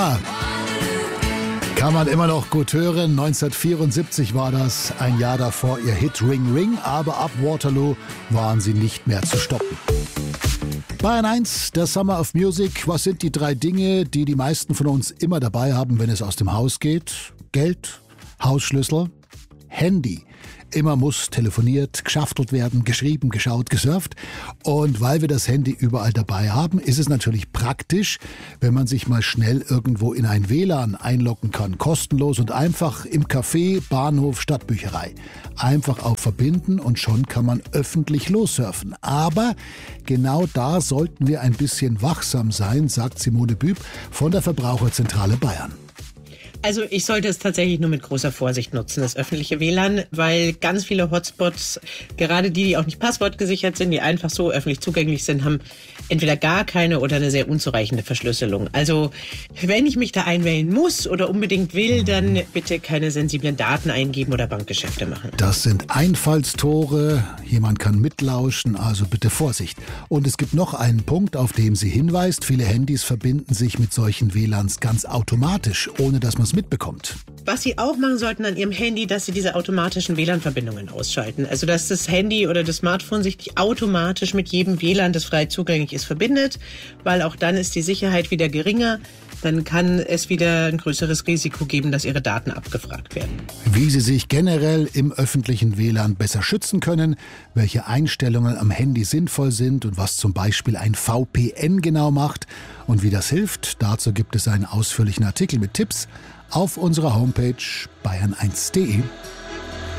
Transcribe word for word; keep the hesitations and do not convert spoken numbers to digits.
Kann man immer noch gut hören. neunzehnhundertvierundsiebzig war das, ein Jahr davor ihr Hit Ring Ring, aber ab Waterloo waren sie nicht mehr zu stoppen. Bayern eins, der Summer of Music. Was sind die drei Dinge, die die meisten von uns immer dabei haben, wenn es aus dem Haus geht? Geld, Hausschlüssel, Handy. Immer muss telefoniert, geschaftelt werden, geschrieben, geschaut, gesurft. Und weil wir das Handy überall dabei haben, ist es natürlich praktisch, wenn man sich mal schnell irgendwo in ein W L A N einloggen kann. Kostenlos und einfach im Café, Bahnhof, Stadtbücherei. Einfach auf Verbinden und schon kann man öffentlich lossurfen. Aber genau da sollten wir ein bisschen wachsam sein, sagt Simone Büb von der Verbraucherzentrale Bayern. Also ich sollte es tatsächlich nur mit großer Vorsicht nutzen, das öffentliche W L A N, weil ganz viele Hotspots, gerade die, die auch nicht passwortgesichert sind, die einfach so öffentlich zugänglich sind, haben entweder gar keine oder eine sehr unzureichende Verschlüsselung. Also wenn ich mich da einwählen muss oder unbedingt will, dann bitte keine sensiblen Daten eingeben oder Bankgeschäfte machen. Das sind Einfallstore, jemand kann mitlauschen, also bitte Vorsicht. Und es gibt noch einen Punkt, auf den sie hinweist. Viele Handys verbinden sich mit solchen W L A Ns ganz automatisch, ohne dass man es mitbekommt. Was Sie auch machen sollten an Ihrem Handy, dass Sie diese automatischen W L A N-Verbindungen ausschalten. Also dass das Handy oder das Smartphone sich nicht automatisch mit jedem W L A N, das frei zugänglich ist, verbindet, weil auch dann ist die Sicherheit wieder geringer. Dann kann es wieder ein größeres Risiko geben, dass Ihre Daten abgefragt werden. Wie Sie sich generell im öffentlichen W L A N besser schützen können, welche Einstellungen am Handy sinnvoll sind und was zum Beispiel ein V P N genau macht und wie das hilft, dazu gibt es einen ausführlichen Artikel mit Tipps auf unserer Homepage bayern eins punkt de.